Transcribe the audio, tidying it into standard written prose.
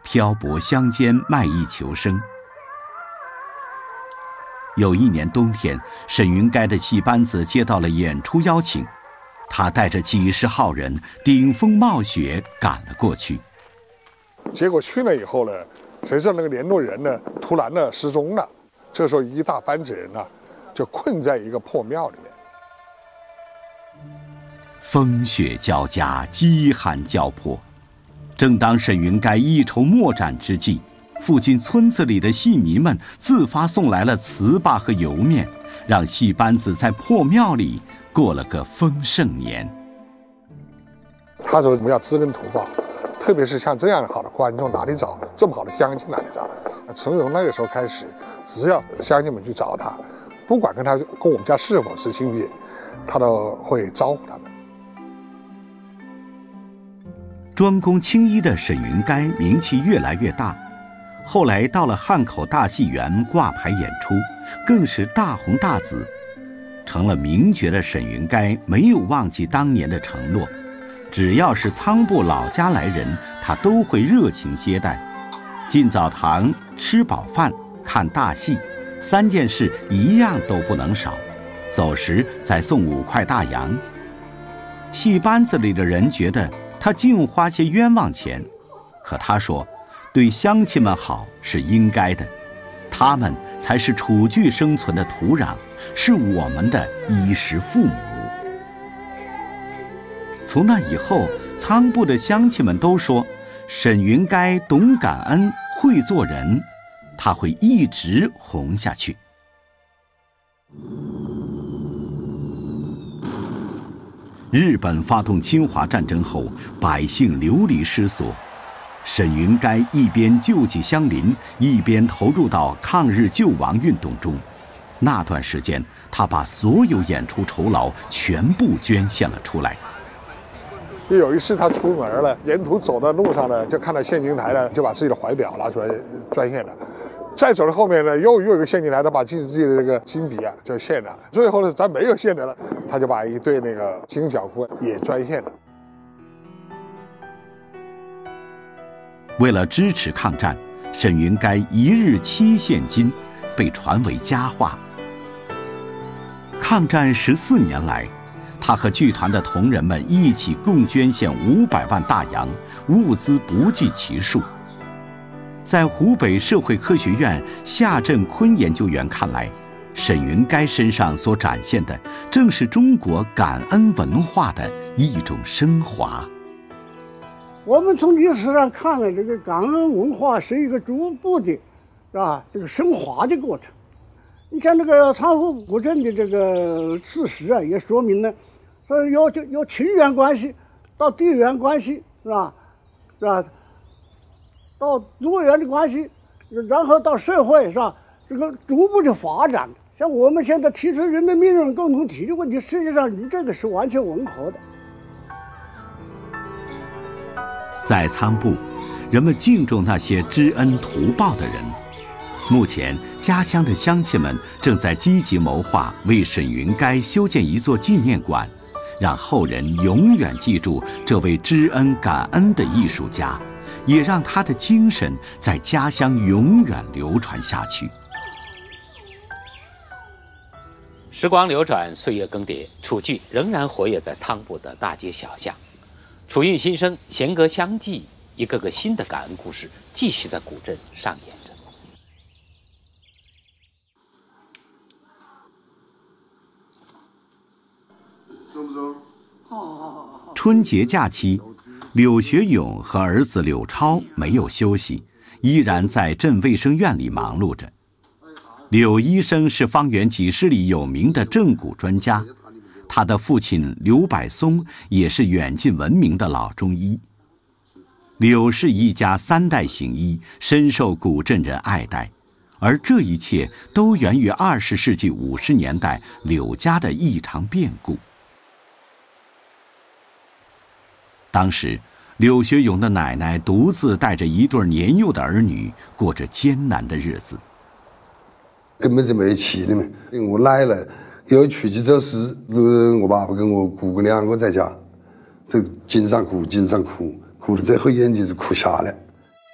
漂泊乡间卖艺求生。有一年冬天，沈云该的戏班子接到了演出邀请，他带着几十号人顶风冒雪赶了过去。 结果去了以后呢，谁知道那个联络人呢突然呢失踪了，这时候一大班子人呢就困在一个破庙里面。 风雪交加，饥寒交迫，正当沈云该一筹莫展之际，附近村子里的戏迷们自发送来了糍粑和油面，让戏班子在破庙里过了个丰盛年。 他说我们要知恩图报，特别是像这样好的观众哪里找，这么好的乡亲哪里找？从那个时候开始，只要乡亲们去找他，不管跟我们家是否是亲戚，他都会招呼他们。 专攻青衣的沈云该名气越来越大，后来到了汉口大戏园挂牌演出，更是大红大紫。成了名角的沈云该没有忘记当年的承诺，只要是仓部老家来人，他都会热情接待。进澡堂、吃饱饭、看大戏，3件事一样都不能少。走时再送5块大洋。戏班子里的人觉得他净花些冤枉钱，可他说，对乡亲们好是应该的，他们才是楚剧生存的土壤，是我们的衣食父母。从那以后，仓部的乡亲们都说，沈云该懂感恩，会做人，他会一直红下去。日本发动侵华战争后，百姓流离失所，沈云该一边救济乡邻，一边投入到抗日救亡运动中。那段时间，他把所有演出酬劳全部捐献了出来。 有一次他出门了，沿途走的路上呢，就看到献金台呢，就把自己的怀表拿出来捐献了。再走到后面呢，又有一个献金台，他把自己的这个金笔啊就献了。最后呢，咱没有献的了，他就把一对那个金角裤也捐献了。 为了支持抗战，沈云该一日7现金，被传为佳话。抗战14年来，他和剧团的同仁们一起共捐献500万大洋，物资不计其数。在湖北社会科学院夏振坤研究员看来，沈云该身上所展现的正是中国感恩文化的一种升华。 我们从历史上看了，这个感恩文化是一个逐步的，是吧？这个升华的过程。你像这个仓湖古镇的这个事实啊，也说明了，说有情缘关系，到地缘关系，是吧？到族员的关系，然后到社会，是吧？这个逐步的发展。像我们现在提出人的命运共同体的问题，实际上与这个是完全吻合的。 在仓部，人们敬重那些知恩图报的人。目前，家乡的乡亲们正在积极谋划为沈云该修建一座纪念馆，让后人永远记住这位知恩感恩的艺术家，也让他的精神在家乡永远流传下去。 时光流转，岁月更迭，楚剧仍然活跃在仓部的大街小巷。楚韵新生，弦歌相继，一个个新的感恩故事继续在古镇上演着。 走不走？ 好。 春节假期，柳学勇和儿子柳超没有休息，依然在镇卫生院里忙碌着。柳医生是方圆几十里有名的正骨专家，他的父亲柳柏松也是远近闻名的老中医。柳氏一家3代行医，深受古镇人爱戴，而这一切都源于20世纪50年代柳家的一场变故。当时，柳学勇的奶奶独自带着一对年幼的儿女，过着艰难的日子。 根本就没气的嘛！我奶奶又出去走失，我爸爸跟我姑姑2个在家，这经常哭，哭到最后眼睛就哭瞎了。